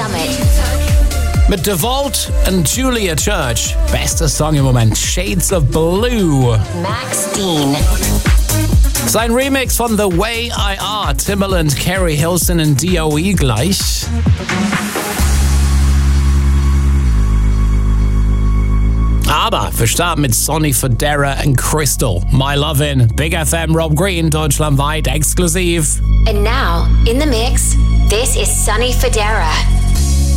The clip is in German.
Summit. Mit DeVault und Julia Church. Bester Song im Moment, Shades of Blue. Max Dean. Sein Remix von The Way I Are, Timbaland, Carrie Hilson und DOE gleich. Aber wir starten mit Sonny Fodera und Crystal. My Lovin', Big FM, Rob Green, deutschlandweit exklusiv. And now, in the mix, this is Sonny Fodera.